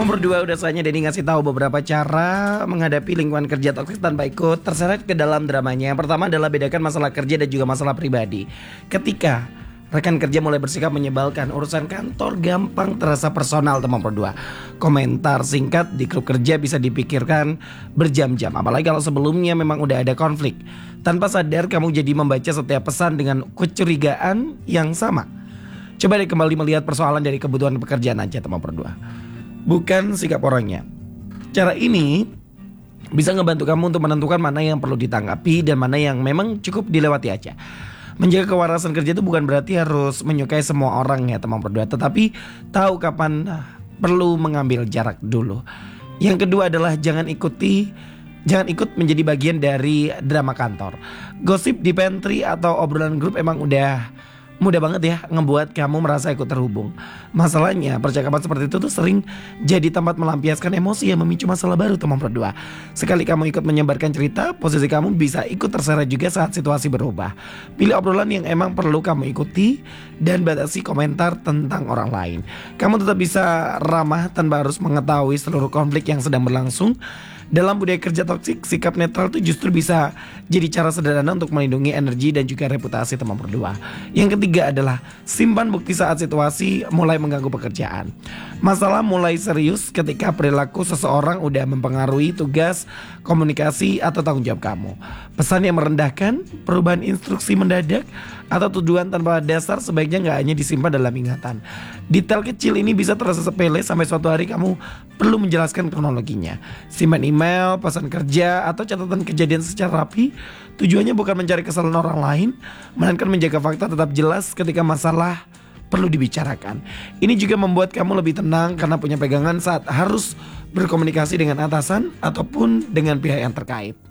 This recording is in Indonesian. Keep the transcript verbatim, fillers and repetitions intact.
Nomor dua, udah saatnya Denny ngasih tahu beberapa cara menghadapi lingkungan kerja toksik tanpa ikut terseret ke dalam dramanya. Yang pertama adalah bedakan masalah kerja dan juga masalah pribadi. Ketika rekan kerja mulai bersikap menyebalkan, urusan kantor gampang terasa personal, teman berdua. Komentar singkat di grup kerja bisa dipikirkan berjam-jam, apalagi kalau sebelumnya memang udah ada konflik. Tanpa sadar kamu jadi membaca setiap pesan dengan kecurigaan yang sama. Coba deh kembali melihat persoalan dari kebutuhan pekerjaan aja, teman berdua, bukan sikap orangnya. Cara ini bisa ngebantu kamu untuk menentukan mana yang perlu ditanggapi dan mana yang memang cukup dilewati aja. Menjaga kewarasan kerja itu bukan berarti harus menyukai semua orang ya, teman berdua, tetapi tahu kapan perlu mengambil jarak dulu. Yang kedua adalah jangan ikuti Jangan ikut menjadi bagian dari drama kantor. Gosip di pantry atau obrolan grup emang udah mudah banget ya ngebuat kamu merasa ikut terhubung. Masalahnya percakapan seperti itu tuh sering jadi tempat melampiaskan emosi yang memicu masalah baru, teman berdua. Sekali kamu ikut menyebarkan cerita, posisi kamu bisa ikut terseret juga saat situasi berubah. Pilih obrolan yang emang perlu kamu ikuti dan batasi komentar tentang orang lain. Kamu tetap bisa ramah tanpa harus mengetahui seluruh konflik yang sedang berlangsung. Dalam budaya kerja toksik, sikap netral itu justru bisa jadi cara sederhana untuk melindungi energi dan juga reputasi teman berdua. Yang ketiga adalah simpan bukti saat situasi mulai mengganggu pekerjaan. Masalah mulai serius ketika perilaku seseorang udah mempengaruhi tugas, komunikasi, atau tanggung jawab kamu. Pesan yang merendahkan, perubahan instruksi mendadak, atau tujuan tanpa dasar sebaiknya nggak hanya disimpan dalam ingatan. Detail kecil ini bisa terasa sepele sampai suatu hari kamu perlu menjelaskan kronologinya. Simpan email, pesan kerja, atau catatan kejadian secara rapi. Tujuannya bukan mencari kesalahan orang lain, melainkan menjaga fakta tetap jelas ketika masalah perlu dibicarakan. Ini juga membuat kamu lebih tenang karena punya pegangan saat harus berkomunikasi dengan atasan ataupun dengan pihak yang terkait.